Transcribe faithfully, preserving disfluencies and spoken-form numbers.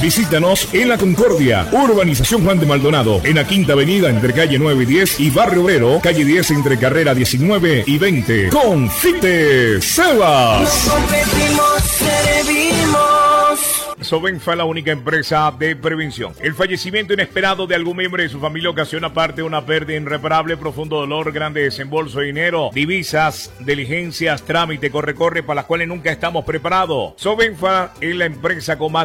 Visítanos en La Concordia, Urbanización Juan de Maldonado, en la Quinta Avenida entre calle nueve y diez y Barrio Obrero, calle diez entre carrera diecinueve y veinte. Confite Sebas. No competimos, servimos. Sobenfa, la única empresa de prevención. El fallecimiento inesperado de algún miembro de su familia ocasiona aparte una pérdida irreparable, profundo dolor, grande desembolso de dinero, divisas, diligencias, trámite, corre-corre para las cuales nunca estamos preparados. Sobenfa es la empresa con más